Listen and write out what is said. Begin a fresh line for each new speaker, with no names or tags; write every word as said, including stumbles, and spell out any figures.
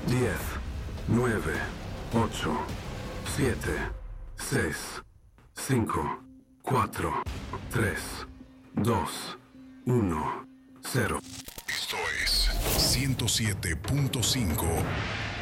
diez, nueve, ocho, siete, seis, cinco, cuatro, tres, dos, uno, cero.
Esto es ciento siete punto cinco